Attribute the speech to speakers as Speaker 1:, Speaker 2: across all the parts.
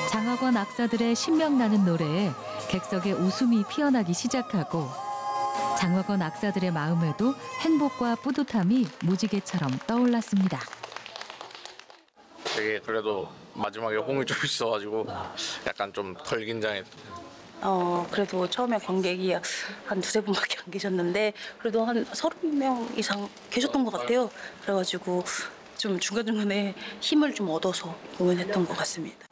Speaker 1: 장학원 악사들의 신명나는 노래에 객석에 웃음이 피어나기 시작하고 장학원 악사들의 마음에도 행복과 뿌듯함이 무지개처럼 떠올랐습니다.
Speaker 2: 되게 그래도 마지막에 호응이 좀 있어가지고 약간 좀 덜 긴장했어요.
Speaker 3: 그래도 처음에 관객이 한 두세 분밖에 안 계셨는데 그래도 한 30명 이상 계셨던 것 같아요. 그래가지고 좀 중간중간에 힘을 좀 얻어서 공연했던 것 같습니다.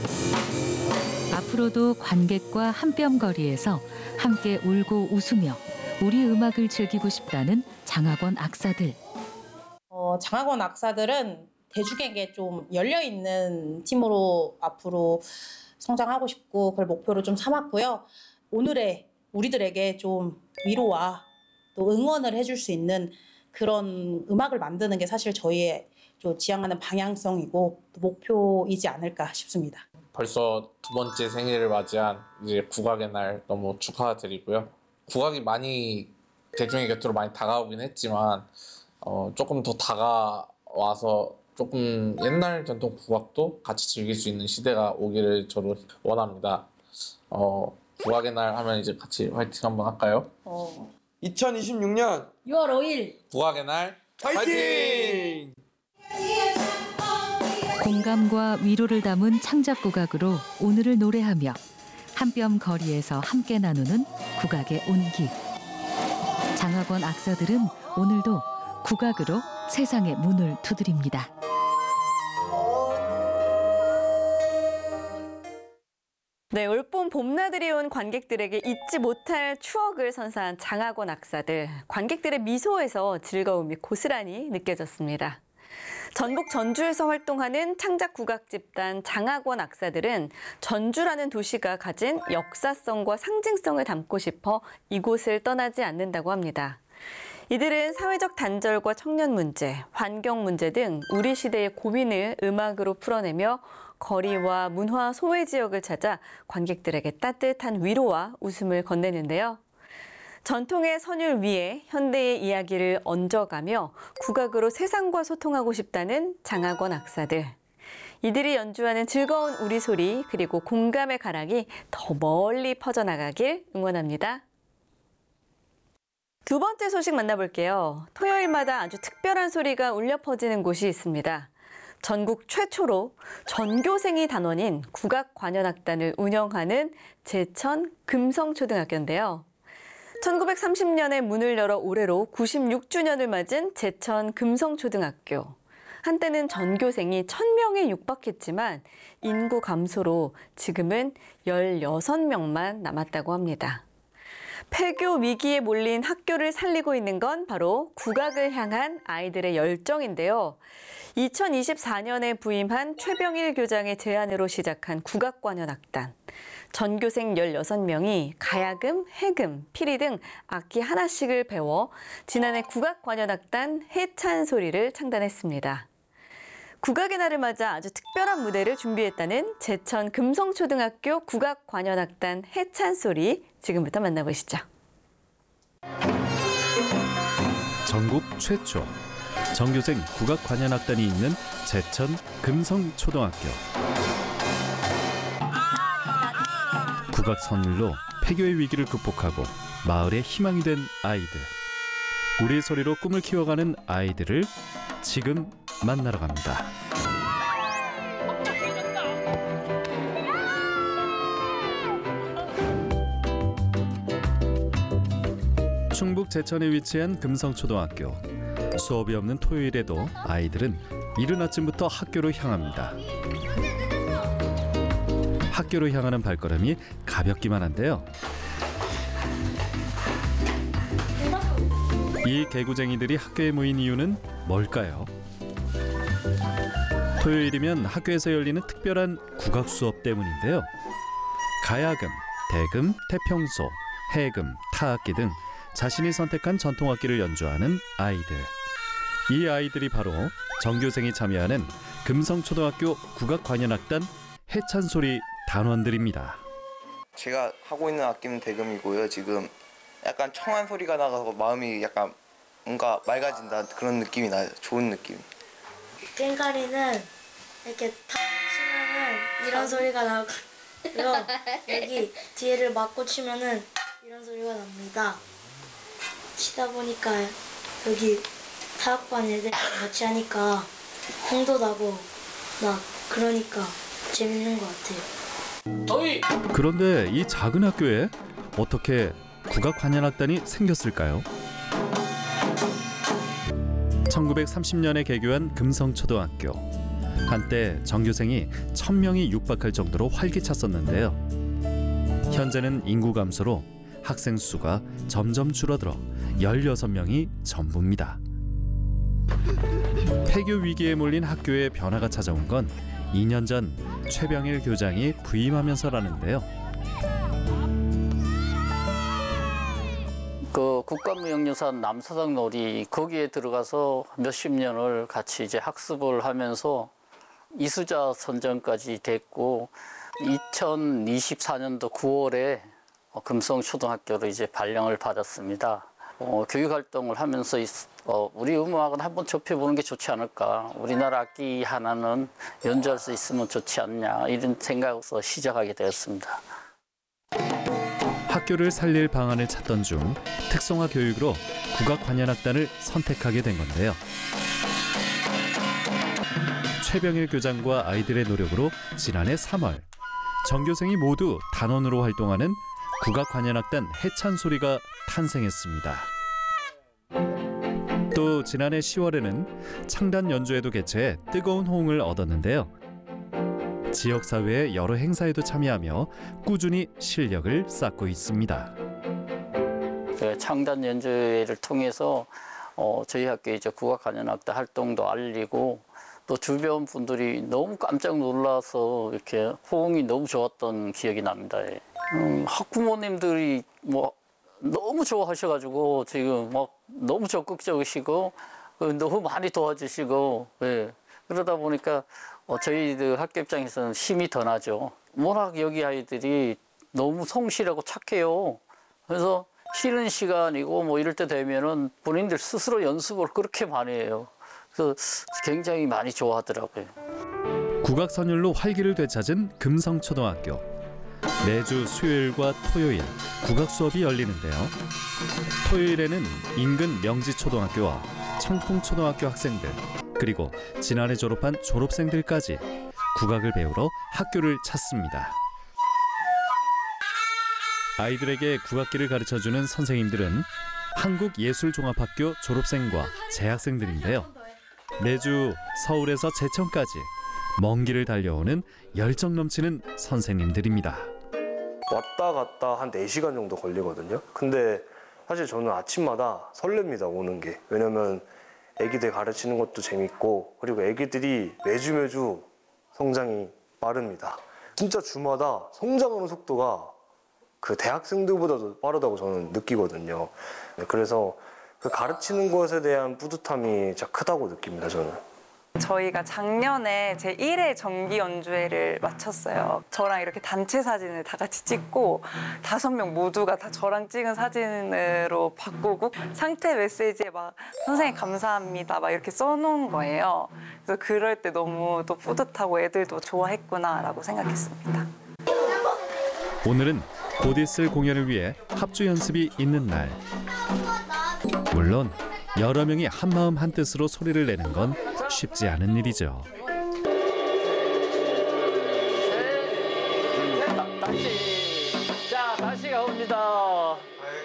Speaker 1: 앞으로도 관객과 한 뼘 거리에서 함께 울고 웃으며 우리 음악을 즐기고 싶다는 장학원 악사들.
Speaker 4: 장학원 악사들은 대중에게 좀 열려있는 팀으로 앞으로 성장하고 싶고 그걸 목표로 좀 삼았고요. 오늘의 우리들에게 좀 위로와 또 응원을 해줄 수 있는 그런 음악을 만드는 게 사실 저희의 좀 지향하는 방향성이고 또 목표이지 않을까 싶습니다.
Speaker 2: 벌써 두 번째 생일을 맞이한 이제 국악의 날 너무 축하드리고요. 국악이 많이 대중의 곁으로 많이 다가오긴 했지만 조금 더 다가와서 조금 옛날 전통 국악도 같이 즐길 수 있는 시대가 오기를 저도 원합니다. 국악의 날 하면 이제 같이 화이팅 한번 할까요?
Speaker 5: 2026년
Speaker 3: 6월 5일
Speaker 2: 국악의 날
Speaker 5: 화이팅!
Speaker 1: 공감과 위로를 담은 창작 국악으로 오늘을 노래하며 한 뼘 거리에서 함께 나누는 국악의 온기. 장학원 악사들은 오늘도 국악으로 세상의 문을 두드립니다.
Speaker 6: 네, 올봄 봄나들이 온 관객들에게 잊지 못할 추억을 선사한 장학원 악사들. 관객들의 미소에서 즐거움이 고스란히 느껴졌습니다. 전북 전주에서 활동하는 창작 국악 집단 장학원 악사들은 전주라는 도시가 가진 역사성과 상징성을 담고 싶어 이곳을 떠나지 않는다고 합니다. 이들은 사회적 단절과 청년 문제, 환경 문제 등 우리 시대의 고민을 음악으로 풀어내며 거리와 문화 소외 지역을 찾아 관객들에게 따뜻한 위로와 웃음을 건네는데요. 전통의 선율 위에 현대의 이야기를 얹어가며 국악으로 세상과 소통하고 싶다는 장학원 악사들. 이들이 연주하는 즐거운 우리 소리 그리고 공감의 가락이 더 멀리 퍼져나가길 응원합니다. 두 번째 소식 만나볼게요. 토요일마다 아주 특별한 소리가 울려 퍼지는 곳이 있습니다. 전국 최초로 전교생이 단원인 국악관현악단을 운영하는 제천 금성초등학교인데요. 1930년에 문을 열어 올해로 96주년을 맞은 제천 금성초등학교. 한때는 전교생이 1000명에 육박했지만 인구 감소로 지금은 16명만 남았다고 합니다. 폐교 위기에 몰린 학교를 살리고 있는 건 바로 국악을 향한 아이들의 열정인데요. 2024년에 부임한 최병일 교장의 제안으로 시작한 국악관현악단. 전교생 16명이 가야금, 해금, 피리 등 악기 하나씩을 배워 지난해 국악관현악단 해찬소리를 창단했습니다. 국악의 날을 맞아 아주 특별한 무대를 준비했다는 제천 금성초등학교 국악관현악단 해찬소리 지금부터 만나보시죠.
Speaker 7: 전국 최초 전교생 국악관현악단이 있는 제천 금성초등학교. 국악 선율로 폐교의 위기를 극복하고 마을의 희망이 된 아이들. 우리의 소리로 꿈을 키워가는 아이들을 지금 만나러 갑니다. 충북 제천에 위치한 금성초등학교. 수업이 없는 토요일에도 아이들은 이른 아침부터 학교로 향합니다. 학교로 향하는 발걸음이 가볍기만 한데요. 이 개구쟁이들이 학교에 모인 이유는 뭘까요? 토요일이면 학교에서 열리는 특별한 국악 수업 때문인데요. 가야금, 대금, 태평소, 해금, 타악기 등 자신이 선택한 전통악기를 연주하는 아이들. 이 아이들이 바로 전교생이 참여하는 금성초등학교 국악관현악단 해찬소리 단원들입니다.
Speaker 5: 제가 하고 있는 악기는 대금이고요. 지금 약간 청한 소리가 나가서 마음이 약간 뭔가 맑아진다 그런 느낌이 나요. 좋은 느낌.
Speaker 8: 꽹과리는 이렇게 탁 치면은 이런 소리가 나고요. 여기 뒤에를 맞고 치면은 이런 소리가 납니다. 치다 보니까 여기 타악반 애들이랑 같이 하니까 흥도 나고 막 그러니까 재밌는 것 같아요.
Speaker 7: 그런데 이 작은 학교에 어떻게 국악관현악단이 생겼을까요? 1930년에 개교한 금성초등학교. 한때 전교생이 1000명이 육박할 정도로 활기찼었는데요. 현재는 인구 감소로 학생 수가 점점 줄어들어 16명이 전부입니다. 폐교 위기에 몰린 학교에 변화가 찾아온 건 2년 전 최병일 교장이 부임하면서라는데요.
Speaker 9: 그 국가무형유산 남사당 놀이 거기에 들어가서 몇십 년을 같이 이제 학습을 하면서 이수자 선정까지 됐고 2024년도 9월에 금성초등학교로 이제 발령을 받았습니다. 교육 활동을 하면서 우리 음악은 한번 접해보는 게 좋지 않을까. 우리나라 악기 하나는 연주할 수 있으면 좋지 않냐 이런 생각으로서 시작하게 되었습니다.
Speaker 7: 학교를 살릴 방안을 찾던 중 특성화 교육으로 국악관현악단을 선택하게 된 건데요. 최병일 교장과 아이들의 노력으로 지난해 3월 전교생이 모두 단원으로 활동하는 국악관현악단 해찬소리가 탄생했습니다. 또 지난해 10월에는 창단 연주회도 개최해 뜨거운 호응을 얻었는데요. 지역사회의 여러 행사에도 참여하며 꾸준히 실력을 쌓고 있습니다.
Speaker 9: 창단 연주회를 통해서 저희 학교에 이제 국악관현악단 활동도 알리고 또 주변 분들이 너무 깜짝 놀라서 이렇게 호응이 너무 좋았던 기억이 납니다. 학부모님들이 뭐 너무 좋아하셔가지고 지금 막 너무 적극적이시고 너무 많이 도와주시고 그러다 보니까 저희들 학교 입장에서는 힘이 더 나죠. 워낙 여기 아이들이 너무 성실하고 착해요. 그래서 쉬는 시간이고 뭐 이럴 때 되면은 본인들 스스로 연습을 그렇게 많이 해요. 그래서 굉장히 많이 좋아하더라고요.
Speaker 7: 국악 선율로 활기를 되찾은 금성초등학교. 매주 수요일과 토요일 국악 수업이 열리는데요. 토요일에는 인근 명지초등학교와 청풍초등학교 학생들 그리고 지난해 졸업한 졸업생들까지 국악을 배우러 학교를 찾습니다. 아이들에게 국악기를 가르쳐주는 선생님들은 한국예술종합학교 졸업생과 재학생들인데요. 매주 서울에서 제천까지 먼 길을 달려오는 열정 넘치는 선생님들입니다.
Speaker 10: 왔다 갔다 한 4시간 정도 걸리거든요. 근데 사실 저는 아침마다 설렙니다, 오는 게. 왜냐면 애기들 가르치는 것도 재밌고 그리고 애기들이 매주 성장이 빠릅니다. 진짜 주마다 성장하는 속도가 그 대학생들보다도 빠르다고 저는 느끼거든요. 그래서 그 가르치는 것에 대한 뿌듯함이 진짜 크다고 느낍니다, 저는.
Speaker 11: 저희가 작년에 제 1회 정기 연주회를 마쳤어요. 저랑 이렇게 단체 사진을 다 같이 찍고 5명 모두가 다 저랑 찍은 사진으로 바꾸고 상태 메시지에 막 선생님 감사합니다 막 이렇게 써놓은 거예요. 그래서 그럴 때 너무 또 뿌듯하고 애들도 좋아했구나라고 생각했습니다.
Speaker 7: 오늘은 곧 있을 공연을 위해 합주 연습이 있는 날. 물론 여러 명이 한마음 한뜻으로 소리를 내는 건 쉽지 않은 일이죠.
Speaker 9: 다시 가봅니다.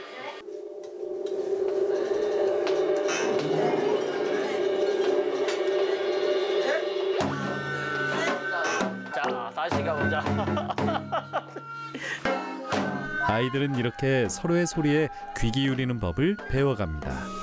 Speaker 9: 자, 다시 가보자.
Speaker 7: 아이들은 이렇게 서로의 소리에 귀 기울이는 법을 배워갑니다.